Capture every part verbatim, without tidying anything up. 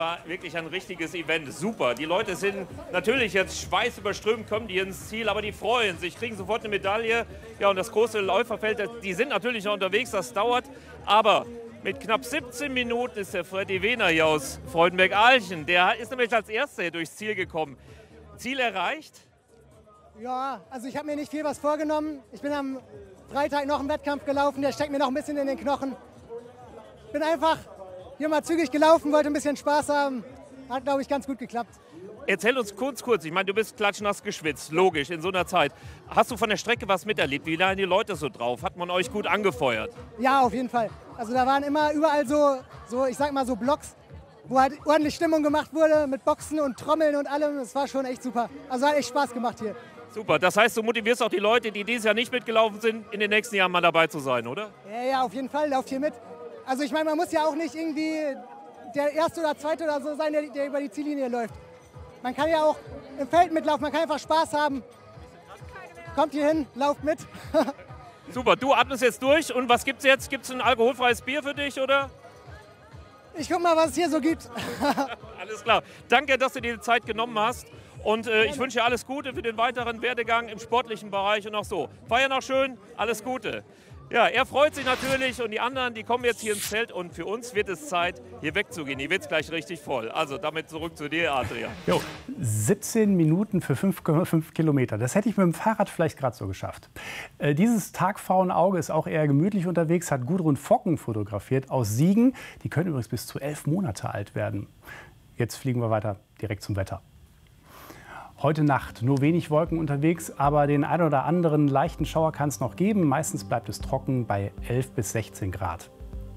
War wirklich ein richtiges Event, super. Die Leute sind natürlich jetzt schweißüberströmt, kommen die ins Ziel, aber die freuen sich, kriegen sofort eine Medaille. Ja, und das große Läuferfeld, die sind natürlich noch unterwegs, das dauert. Aber mit knapp siebzehn Minuten ist der Freddy Wehner hier aus Freudenberg-Alchen. Der ist nämlich als Erster hier durchs Ziel gekommen. Ziel erreicht? Ja, also ich habe mir nicht viel was vorgenommen. Ich bin am Freitag noch einen Wettkampf gelaufen, der steckt mir noch ein bisschen in den Knochen. Bin einfach hier mal zügig gelaufen, wollte ein bisschen Spaß haben. Hat, glaube ich, ganz gut geklappt. Erzähl uns kurz, kurz. Ich meine, du bist klatschnass geschwitzt, logisch, in so einer Zeit. Hast du von der Strecke was miterlebt? Wie waren die Leute so drauf? Hat man euch gut angefeuert? Ja, auf jeden Fall. Also da waren immer überall so, so ich sag mal so Blocks, wo halt ordentlich Stimmung gemacht wurde mit Boxen und Trommeln und allem. Das war schon echt super. Also hat echt Spaß gemacht hier. Super, das heißt, du motivierst auch die Leute, die dieses Jahr nicht mitgelaufen sind, in den nächsten Jahren mal dabei zu sein, oder? Ja, ja, auf jeden Fall, lauft hier mit. Also ich meine, man muss ja auch nicht irgendwie der Erste oder Zweite oder so sein, der, der über die Ziellinie läuft. Man kann ja auch im Feld mitlaufen, man kann einfach Spaß haben. Kommt hier hin, lauft mit. Super, du atmest jetzt durch und was gibt's jetzt? Gibt's ein alkoholfreies Bier für dich, oder? Ich guck mal, was es hier so gibt. Alles klar. Danke, dass du dir die Zeit genommen hast. Und äh, ich wünsche dir alles Gute für den weiteren Werdegang im sportlichen Bereich und auch so. Feier noch schön, alles Gute. Ja, er freut sich natürlich und die anderen, die kommen jetzt hier ins Feld und für uns wird es Zeit, hier wegzugehen. Hier wird es gleich richtig voll. Also damit zurück zu dir, Adrian. Jo, siebzehn Minuten für fünf Komma fünf Kilometer. Das hätte ich mit dem Fahrrad vielleicht gerade so geschafft. Äh, dieses Tagpfauenauge ist auch eher gemütlich unterwegs, hat Gudrun Focken fotografiert aus Siegen. Die können übrigens bis zu elf Monate alt werden. Jetzt fliegen wir weiter direkt zum Wetter. Heute Nacht nur wenig Wolken unterwegs, aber den ein oder anderen leichten Schauer kann es noch geben. Meistens bleibt es trocken bei elf bis sechzehn Grad.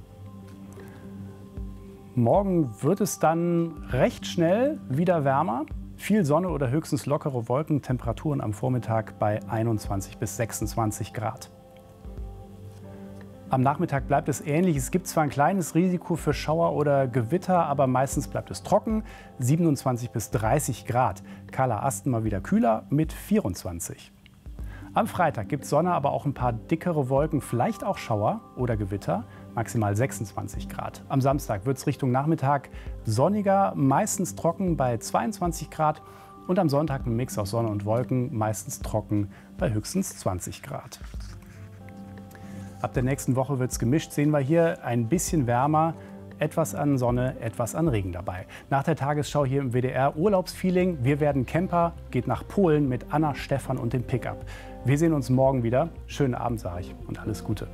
Morgen wird es dann recht schnell wieder wärmer. Viel Sonne oder höchstens lockere Wolken, Temperaturen am Vormittag bei einundzwanzig bis sechsundzwanzig Grad. Am Nachmittag bleibt es ähnlich. Es gibt zwar ein kleines Risiko für Schauer oder Gewitter, aber meistens bleibt es trocken. siebenundzwanzig bis dreißig Grad. Kahler Asten mal wieder kühler mit vierundzwanzig. Am Freitag gibt es Sonne, aber auch ein paar dickere Wolken, vielleicht auch Schauer oder Gewitter. Maximal sechsundzwanzig Grad. Am Samstag wird es Richtung Nachmittag sonniger, meistens trocken bei zweiundzwanzig Grad. Und am Sonntag ein Mix aus Sonne und Wolken, meistens trocken bei höchstens zwanzig Grad. Ab der nächsten Woche wird es gemischt, sehen wir hier ein bisschen wärmer, etwas an Sonne, etwas an Regen dabei. Nach der Tagesschau hier im W D R Urlaubsfeeling. Wir werden Camper, geht nach Polen mit Anna, Stefan und dem Pickup. Wir sehen uns morgen wieder. Schönen Abend, sage ich, und alles Gute.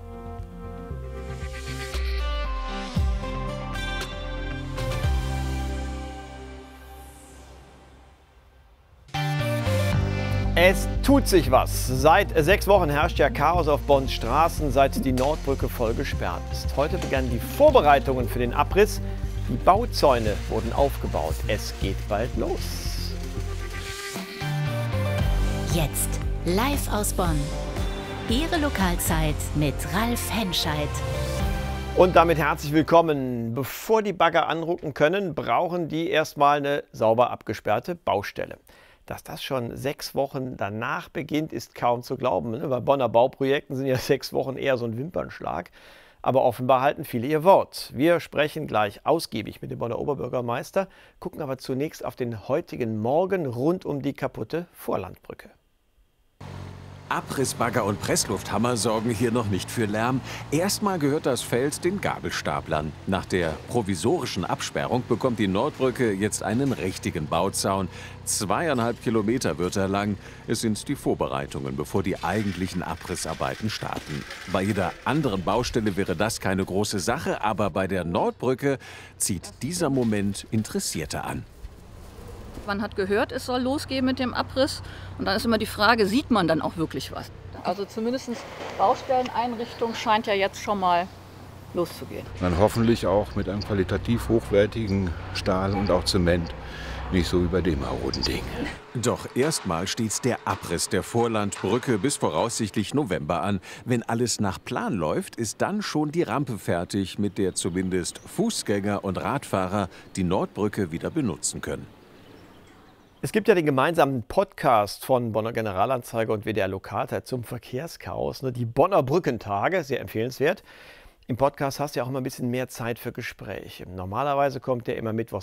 Es tut sich was. Seit sechs Wochen herrscht ja Chaos auf Bonns Straßen, seit die Nordbrücke voll gesperrt ist. Heute begannen die Vorbereitungen für den Abriss. Die Bauzäune wurden aufgebaut. Es geht bald los. Jetzt live aus Bonn. Ihre Lokalzeit mit Ralf Henscheid. Und damit herzlich willkommen. Bevor die Bagger anrucken können, brauchen die erstmal eine sauber abgesperrte Baustelle. Dass das schon sechs Wochen danach beginnt, ist kaum zu glauben. Bei Bonner Bauprojekten sind ja sechs Wochen eher so ein Wimpernschlag. Aber offenbar halten viele ihr Wort. Wir sprechen gleich ausgiebig mit dem Bonner Oberbürgermeister, gucken aber zunächst auf den heutigen Morgen rund um die kaputte Vorlandbrücke. Abrissbagger und Presslufthammer sorgen hier noch nicht für Lärm. Erstmal gehört das Feld den Gabelstaplern. Nach der provisorischen Absperrung bekommt die Nordbrücke jetzt einen richtigen Bauzaun. Zweieinhalb Kilometer wird er lang. Es sind die Vorbereitungen, bevor die eigentlichen Abrissarbeiten starten. Bei jeder anderen Baustelle wäre das keine große Sache, aber bei der Nordbrücke zieht dieser Moment Interessierte an. Man hat gehört, es soll losgehen mit dem Abriss. Und dann ist immer die Frage, sieht man dann auch wirklich was? Also zumindest Baustelleneinrichtung scheint ja jetzt schon mal loszugehen. Dann hoffentlich auch mit einem qualitativ hochwertigen Stahl und auch Zement. Nicht so wie bei dem maroden Ding. Doch erstmal steht der Abriss der Vorlandbrücke bis voraussichtlich November an. Wenn alles nach Plan läuft, ist dann schon die Rampe fertig, mit der zumindest Fußgänger und Radfahrer die Nordbrücke wieder benutzen können. Es gibt ja den gemeinsamen Podcast von Bonner Generalanzeiger und W D R Lokalzeit zum Verkehrschaos, ne? Die Bonner Brückentage, sehr empfehlenswert. Im Podcast hast du ja auch immer ein bisschen mehr Zeit für Gespräche. Normalerweise kommt der immer mittwochs